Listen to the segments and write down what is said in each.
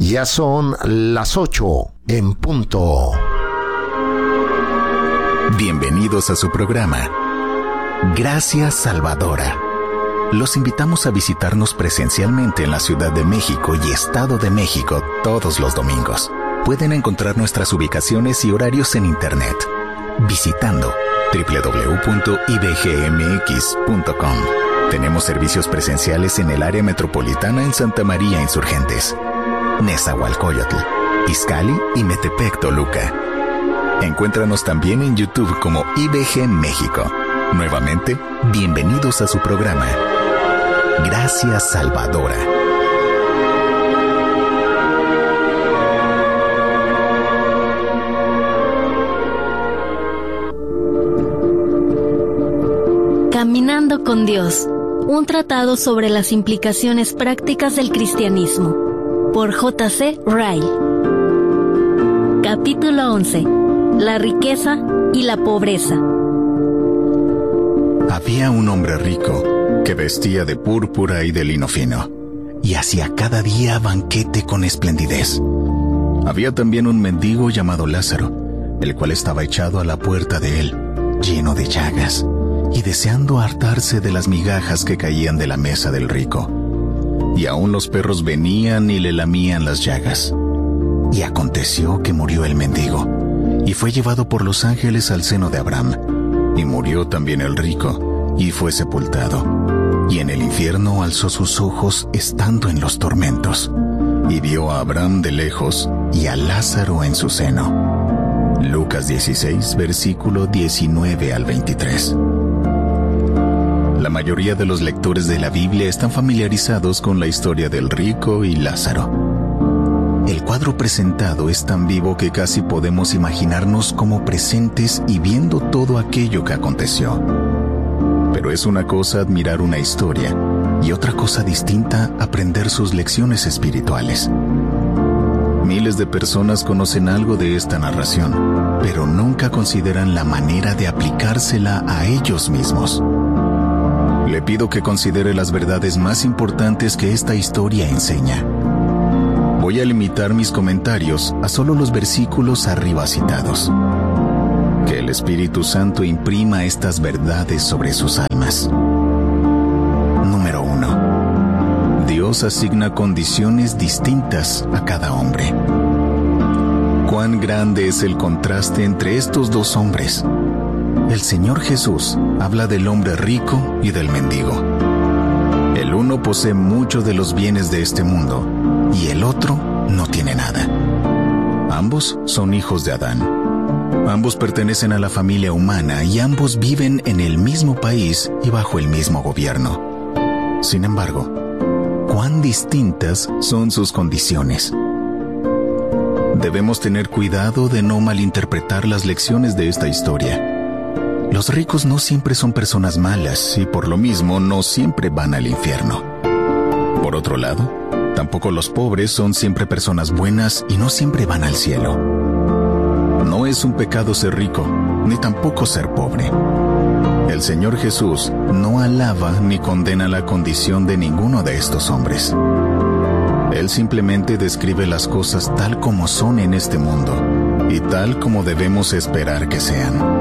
Ya son las 8 en punto. Bienvenidos a su programa, Gracias Salvadora. Los invitamos a visitarnos presencialmente en la Ciudad de México y Estado de México todos los domingos. Pueden encontrar nuestras ubicaciones y horarios en internet visitando www.ibgmx.com. Tenemos servicios presenciales en el área metropolitana en Santa María Insurgentes, Nezahualcóyotl, Izcalli y Metepec, Toluca. Encuéntranos también en YouTube como IBG México. Nuevamente, bienvenidos a su programa, Gracias Salvadora. Caminando con Dios, un tratado sobre las implicaciones prácticas del cristianismo, por J.C. Ryle. Capítulo 11. La riqueza y la pobreza. Había un hombre rico que vestía de púrpura y de lino fino, y hacía cada día banquete con esplendidez. Había también un mendigo llamado Lázaro, el cual estaba echado a la puerta de él, lleno de llagas, y deseando hartarse de las migajas que caían de la mesa del rico. Y aún los perros venían y le lamían las llagas. Y aconteció que murió el mendigo, y fue llevado por los ángeles al seno de Abraham. Y murió también el rico, y fue sepultado. Y en el infierno alzó sus ojos estando en los tormentos, y vio a Abraham de lejos, y a Lázaro en su seno. Lucas 16, versículo 19 al 23. La mayoría de los lectores de la Biblia están familiarizados con la historia del rico y Lázaro. El cuadro presentado es tan vivo que casi podemos imaginarnos como presentes y viendo todo aquello que aconteció. Pero es una cosa admirar una historia y otra cosa distinta aprender sus lecciones espirituales. Miles de personas conocen algo de esta narración, pero nunca consideran la manera de aplicársela a ellos mismos. Le pido que considere las verdades más importantes que esta historia enseña. Voy a limitar mis comentarios a solo los versículos arriba citados. Que el Espíritu Santo imprima estas verdades sobre sus almas. Número 1. Dios asigna condiciones distintas a cada hombre. Cuán grande es el contraste entre estos dos hombres. El Señor Jesús habla del hombre rico y del mendigo. El uno posee mucho de los bienes de este mundo y el otro no tiene nada. Ambos son hijos de Adán. Ambos pertenecen a la familia humana y ambos viven en el mismo país y bajo el mismo gobierno. Sin embargo, cuán distintas son sus condiciones. Debemos tener cuidado de no malinterpretar las lecciones de esta historia. Los ricos no siempre son personas malas y por lo mismo no siempre van al infierno. Por otro lado, tampoco los pobres son siempre personas buenas y no siempre van al cielo. No es un pecado ser rico, ni tampoco ser pobre. El Señor Jesús no alaba ni condena la condición de ninguno de estos hombres. Él simplemente describe las cosas tal como son en este mundo y tal como debemos esperar que sean.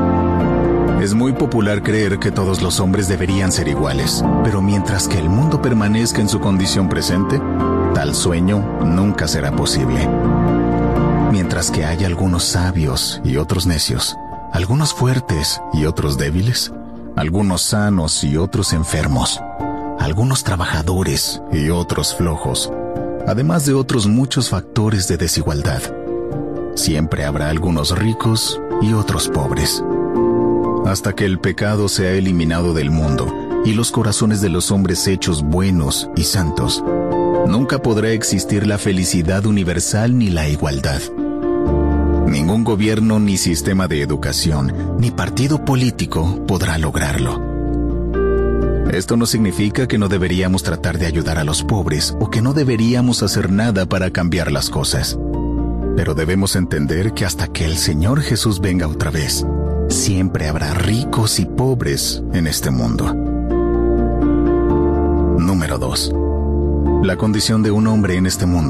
Es muy popular creer que todos los hombres deberían ser iguales, pero mientras que el mundo permanezca en su condición presente, tal sueño nunca será posible. Mientras que haya algunos sabios y otros necios, algunos fuertes y otros débiles, algunos sanos y otros enfermos, algunos trabajadores y otros flojos, además de otros muchos factores de desigualdad. Siempre habrá algunos ricos y otros pobres. Hasta que el pecado sea eliminado del mundo y los corazones de los hombres hechos buenos y santos, nunca podrá existir la felicidad universal ni la igualdad. Ningún gobierno, ni sistema de educación, ni partido político podrá lograrlo. Esto no significa que no deberíamos tratar de ayudar a los pobres o que no deberíamos hacer nada para cambiar las cosas. Pero debemos entender que hasta que el Señor Jesús venga otra vez, siempre habrá ricos y pobres en este mundo. Número 2. La condición de un hombre en este mundo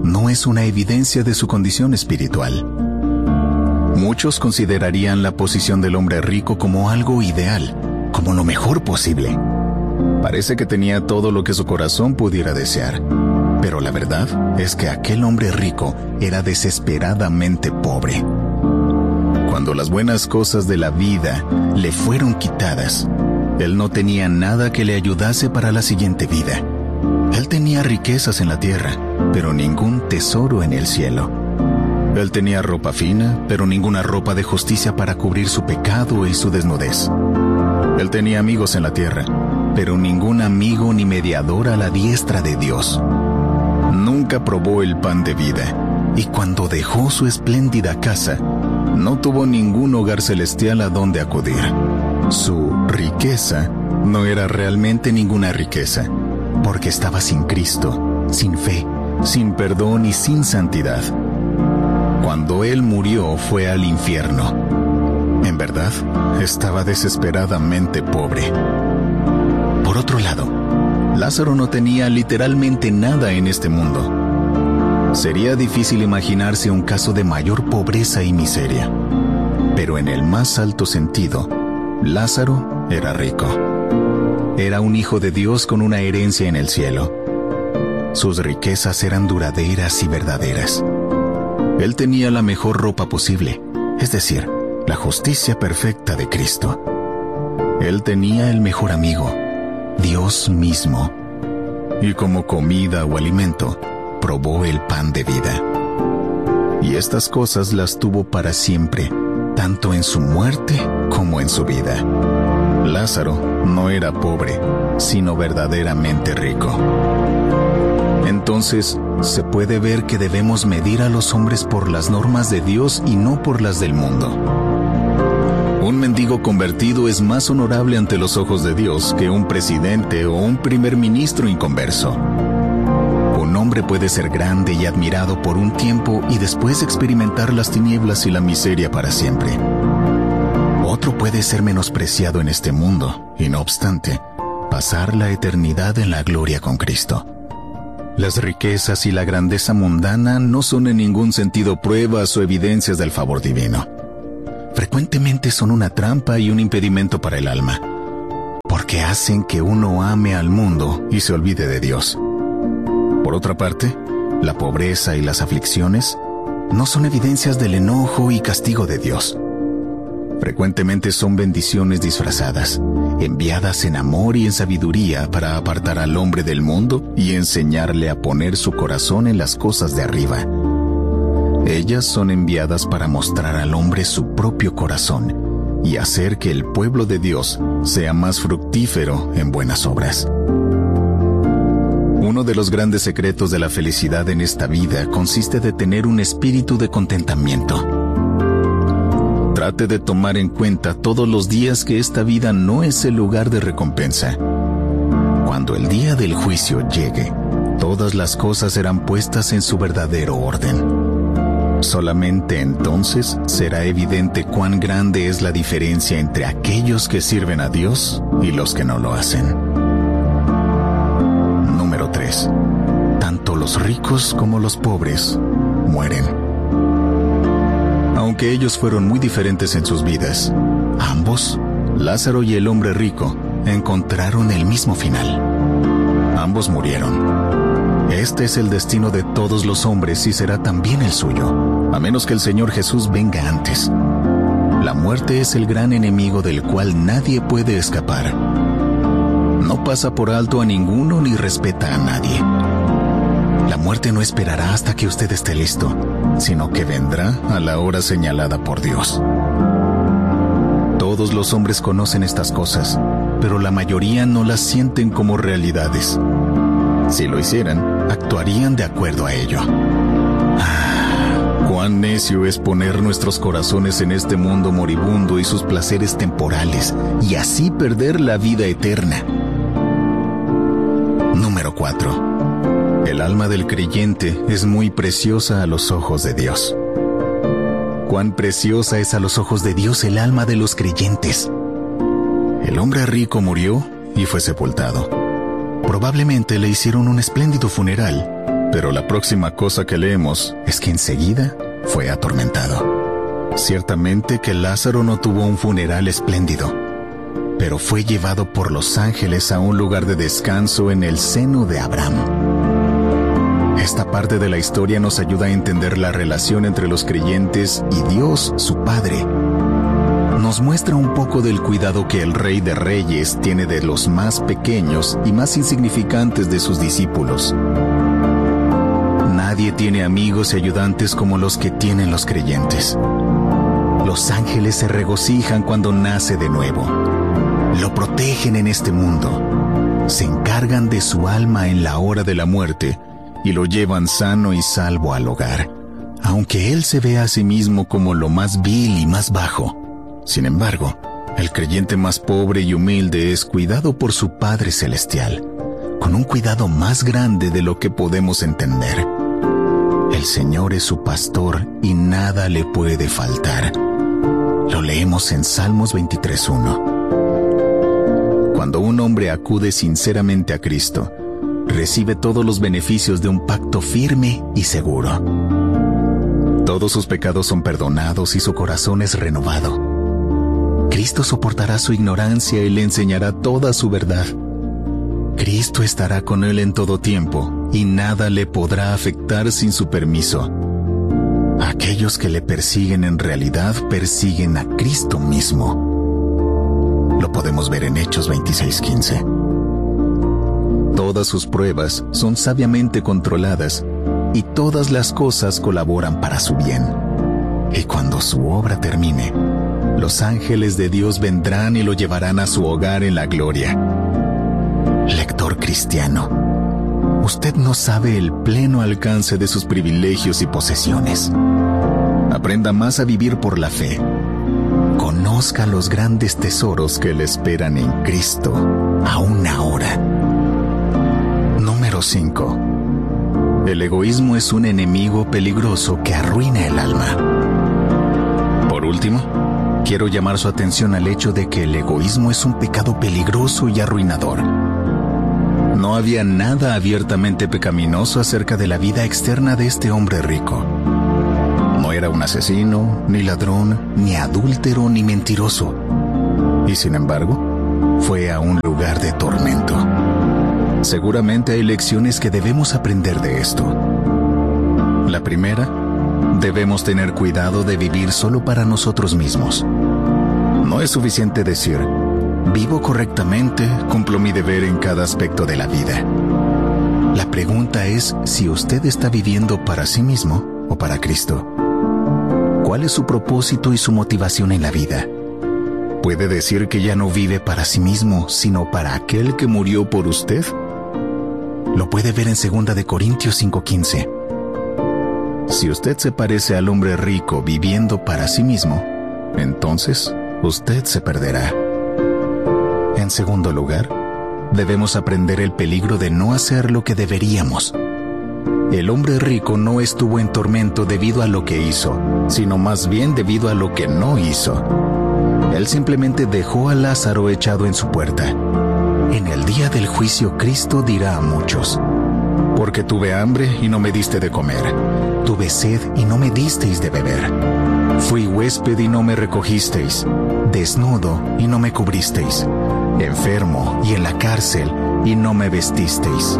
no es una evidencia de su condición espiritual. Muchos considerarían la posición del hombre rico como algo ideal, como lo mejor posible. Parece que tenía todo lo que su corazón pudiera desear. Pero la verdad es que aquel hombre rico era desesperadamente pobre. Cuando las buenas cosas de la vida le fueron quitadas, él no tenía nada que le ayudase para la siguiente vida. Él tenía riquezas en la tierra, pero ningún tesoro en el cielo. Él tenía ropa fina, pero ninguna ropa de justicia para cubrir su pecado y su desnudez. Él tenía amigos en la tierra, pero ningún amigo ni mediador a la diestra de Dios. Nunca probó el pan de vida, y cuando dejó su espléndida casa, no tuvo ningún hogar celestial a donde acudir. Su riqueza no era realmente ninguna riqueza, porque estaba sin Cristo, sin fe, sin perdón y sin santidad. Cuando él murió fue al infierno. En verdad, estaba desesperadamente pobre. Por otro lado, Lázaro no tenía literalmente nada en este mundo. Sería difícil imaginarse un caso de mayor pobreza y miseria. Pero en el más alto sentido, Lázaro era rico. Era un hijo de Dios con una herencia en el cielo. Sus riquezas eran duraderas y verdaderas. Él tenía la mejor ropa posible, es decir, la justicia perfecta de Cristo. Él tenía el mejor amigo, Dios mismo. Y como comida o alimento, probó el pan de vida. Y estas cosas las tuvo para siempre, tanto en su muerte como en su vida. Lázaro no era pobre, sino verdaderamente rico. Entonces, se puede ver que debemos medir a los hombres por las normas de Dios y no por las del mundo. Un mendigo convertido es más honorable ante los ojos de Dios que un presidente o un primer ministro inconverso. Un hombre puede ser grande y admirado por un tiempo y después experimentar las tinieblas y la miseria para siempre. Otro puede ser menospreciado en este mundo y, no obstante, pasar la eternidad en la gloria con Cristo. Las riquezas y la grandeza mundana no son en ningún sentido pruebas o evidencias del favor divino. Frecuentemente son una trampa y un impedimento para el alma, porque hacen que uno ame al mundo y se olvide de Dios. Por otra parte, la pobreza y las aflicciones no son evidencias del enojo y castigo de Dios. Frecuentemente son bendiciones disfrazadas, enviadas en amor y en sabiduría para apartar al hombre del mundo y enseñarle a poner su corazón en las cosas de arriba. Ellas son enviadas para mostrar al hombre su propio corazón y hacer que el pueblo de Dios sea más fructífero en buenas obras. Uno de los grandes secretos de la felicidad en esta vida consiste de tener un espíritu de contentamiento. Trate de tomar en cuenta todos los días que esta vida no es el lugar de recompensa. Cuando el día del juicio llegue, todas las cosas serán puestas en su verdadero orden. Solamente entonces será evidente cuán grande es la diferencia entre aquellos que sirven a Dios y los que no lo hacen. Número 3. Tanto los ricos como los pobres mueren. Aunque ellos fueron muy diferentes en sus vidas, ambos, Lázaro y el hombre rico, encontraron el mismo final. Ambos murieron. Este es el destino de todos los hombres y será también el suyo, a menos que el Señor Jesús venga antes. La muerte es el gran enemigo del cual nadie puede escapar. No pasa por alto a ninguno ni respeta a nadie. La muerte no esperará hasta que usted esté listo, sino que vendrá a la hora señalada por Dios. Todos los hombres conocen estas cosas, pero la mayoría no las sienten como realidades. Si lo hicieran, actuarían de acuerdo a ello. Cuán necio es poner nuestros corazones en este mundo moribundo y sus placeres temporales, y así perder la vida eterna. Número 4. El alma del creyente es muy preciosa a los ojos de Dios. Cuán preciosa es a los ojos de Dios el alma de los creyentes. El hombre rico murió y fue sepultado. Probablemente le hicieron un espléndido funeral, Pero la próxima cosa que leemos es que enseguida fue atormentado. Ciertamente que Lázaro no tuvo un funeral espléndido, pero fue llevado por los ángeles a un lugar de descanso en el seno de Abraham. Esta parte de la historia nos ayuda a entender la relación entre los creyentes y Dios, su Padre. Nos muestra un poco del cuidado que el Rey de Reyes tiene de los más pequeños y más insignificantes de sus discípulos. Nadie tiene amigos y ayudantes como los que tienen los creyentes. Los ángeles se regocijan cuando nace de nuevo. Lo protegen en este mundo. Se encargan de su alma en la hora de la muerte y lo llevan sano y salvo al hogar, aunque él se ve a sí mismo como lo más vil y más bajo. Sin embargo, el creyente más pobre y humilde es cuidado por su Padre Celestial, con un cuidado más grande de lo que podemos entender. El Señor es su pastor y nada le puede faltar. Lo leemos en Salmos 23:1. Cuando un hombre acude sinceramente a Cristo, recibe todos los beneficios de un pacto firme y seguro. Todos sus pecados son perdonados y su corazón es renovado. Cristo soportará su ignorancia y le enseñará toda su verdad. Cristo estará con él en todo tiempo y nada le podrá afectar sin su permiso. Aquellos que le persiguen en realidad persiguen a Cristo mismo. Lo podemos ver en Hechos 26:15. Todas sus pruebas son sabiamente controladas y todas las cosas colaboran para su bien. Y cuando su obra termine, los ángeles de Dios vendrán y lo llevarán a su hogar en la gloria. Lector cristiano, usted no sabe el pleno alcance de sus privilegios y posesiones. Aprenda más a vivir por la fe. Conozca los grandes tesoros que le esperan en Cristo, aún ahora. Número 5. El egoísmo es un enemigo peligroso que arruina el alma. Por último, quiero llamar su atención al hecho de que el egoísmo es un pecado peligroso y arruinador. No había nada abiertamente pecaminoso acerca de la vida externa de este hombre rico. No era un asesino, ni ladrón, ni adúltero, ni mentiroso. Y sin embargo, fue a un lugar de tormento. Seguramente hay lecciones que debemos aprender de esto. La primera, debemos tener cuidado de vivir solo para nosotros mismos. No es suficiente decir, vivo correctamente, cumplo mi deber en cada aspecto de la vida. La pregunta es si usted está viviendo para sí mismo o para Cristo. ¿Cuál es su propósito y su motivación en la vida? ¿Puede decir que ya no vive para sí mismo, sino para aquel que murió por usted? Lo puede ver en 2 Corintios 5:15. Si usted se parece al hombre rico viviendo para sí mismo, entonces usted se perderá. En segundo lugar, debemos aprender el peligro de no hacer lo que deberíamos. El hombre rico no estuvo en tormento debido a lo que hizo, sino más bien debido a lo que no hizo. Él simplemente dejó a Lázaro echado en su puerta. En el día del juicio, Cristo dirá a muchos: porque tuve hambre y no me diste de comer, tuve sed y no me disteis de beber, fui huésped y no me recogisteis, desnudo y no me cubristeis, enfermo y en la cárcel y no me vestisteis.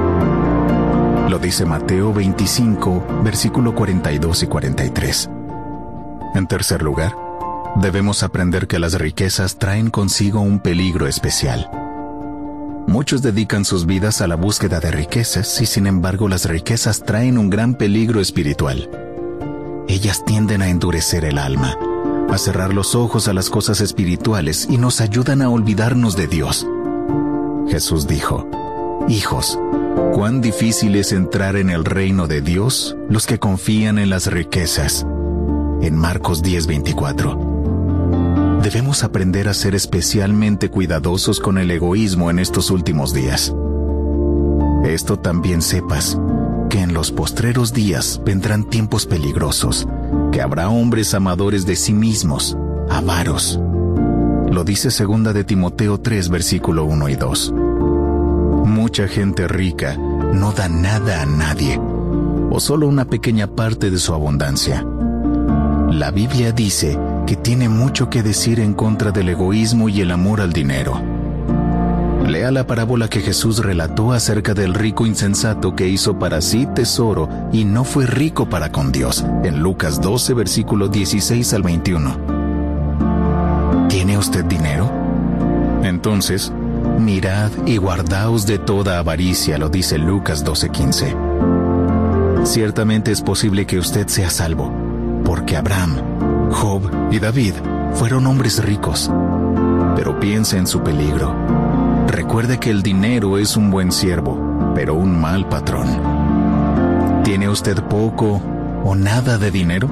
Lo dice Mateo 25, versículo 42 y 43. En tercer lugar, debemos aprender que las riquezas traen consigo un peligro especial. Muchos dedican sus vidas a la búsqueda de riquezas y sin embargo las riquezas traen un gran peligro espiritual. Ellas tienden a endurecer el alma, a cerrar los ojos a las cosas espirituales y nos ayudan a olvidarnos de Dios. Jesús dijo: hijos, cuán difícil es entrar en el reino de Dios los que confían en las riquezas. En Marcos 10:24. Debemos aprender a ser especialmente cuidadosos con el egoísmo en estos últimos días. Esto también sepas, que en los postreros días vendrán tiempos peligrosos, que habrá hombres amadores de sí mismos, avaros. Lo dice 2 Timoteo 3, versículo 1 y 2. Mucha gente rica no da nada a nadie, o solo una pequeña parte de su abundancia. La Biblia dice que tiene mucho que decir en contra del egoísmo y el amor al dinero. Lea la parábola que Jesús relató acerca del rico insensato que hizo para sí tesoro y no fue rico para con Dios, en Lucas 12, versículos 16 al 21. ¿Tiene usted dinero? Entonces, mirad y guardaos de toda avaricia, lo dice Lucas 12:15. Ciertamente es posible que usted sea salvo, porque Abraham, Job y David fueron hombres ricos. Pero piense en su peligro. Recuerde que el dinero es un buen siervo, pero un mal patrón. ¿Tiene usted poco o nada de dinero?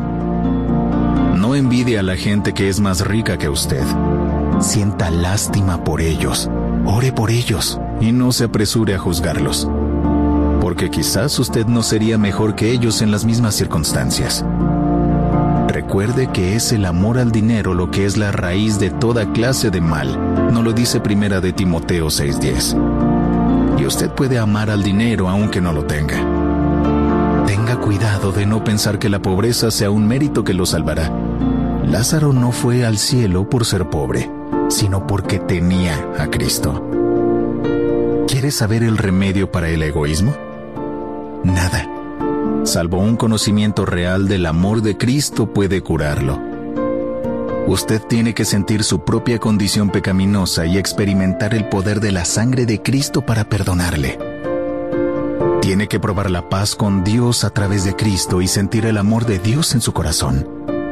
No envidie a la gente que es más rica que usted. Sienta lástima por ellos, ore por ellos y no se apresure a juzgarlos, porque quizás usted no sería mejor que ellos en las mismas circunstancias. Recuerde que es el amor al dinero lo que es la raíz de toda clase de mal, ¿no lo dice Primera de Timoteo 6:10? Y usted puede amar al dinero aunque no lo tenga. Tenga cuidado de no pensar que la pobreza sea un mérito que lo salvará. Lázaro no fue al cielo por ser pobre, sino porque tenía a Cristo. ¿Quiere saber el remedio para el egoísmo? Nada, salvo un conocimiento real del amor de Cristo, puede curarlo. Usted tiene que sentir su propia condición pecaminosa y experimentar el poder de la sangre de Cristo para perdonarle. Tiene que probar la paz con Dios a través de Cristo y sentir el amor de Dios en su corazón.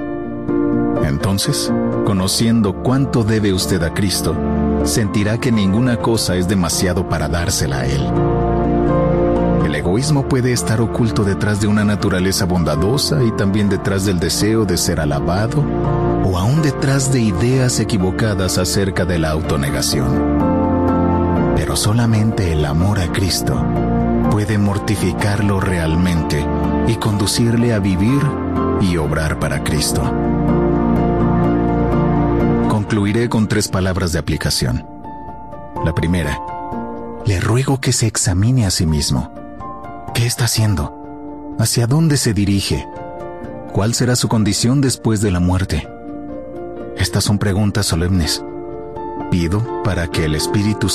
Entonces, conociendo cuánto debe usted a Cristo, sentirá que ninguna cosa es demasiado para dársela a Él. El egoísmo puede estar oculto detrás de una naturaleza bondadosa y también detrás del deseo de ser alabado, o aún detrás de ideas equivocadas acerca de la autonegación. Pero solamente el amor a Cristo puede mortificarlo realmente y conducirle a vivir y obrar para Cristo. Concluiré con 3 palabras de aplicación. La primera, le ruego que se examine a sí mismo. ¿Qué está haciendo? ¿Hacia dónde se dirige? ¿Cuál será su condición después de la muerte? Estas son preguntas solemnes. Pido para que el Espíritu